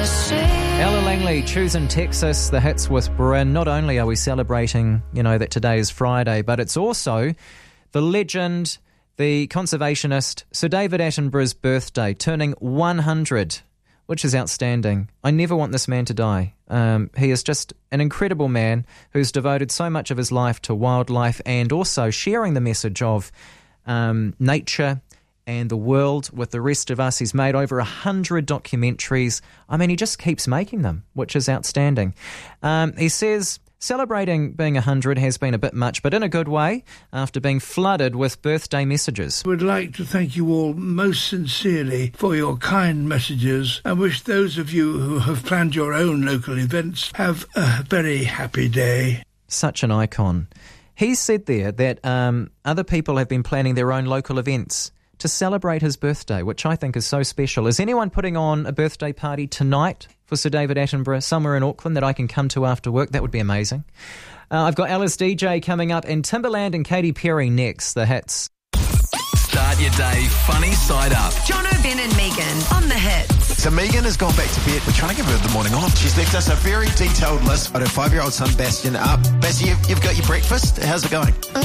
Ella Langley, Choosing Texas, the hits with Bryn. Not only are we celebrating, that today is Friday, but it's also the legend, the conservationist, Sir David Attenborough's birthday, turning 100, which is outstanding. I never want this man to die. He is just an incredible man who's devoted so much of his life to wildlife and also sharing the message of nature and the world with the rest of us. He's made over 100 documentaries. I mean, he just keeps making them, which is outstanding. He says celebrating being 100 has been a bit much, but in a good way, after being flooded with birthday messages. I would like to thank you all most sincerely for your kind messages and wish those of you who have planned your own local events have a very happy day. Such an icon. He said there that other people have been planning their own local events to celebrate his birthday, which I think is so special. Is anyone putting on a birthday party tonight for Sir David Attenborough somewhere in Auckland that I can come to after work? That would be amazing. I've got Alice DJ coming up and Timberland and Katy Perry next, the hits. Start your day funny side up. Jono, Ben and Megan on the hits. So Megan has gone back to bed. We're trying to give her the morning off. She's left us a very detailed list. Got her 5-year-old son Bastian up. Bastian, you've got your breakfast. How's it going?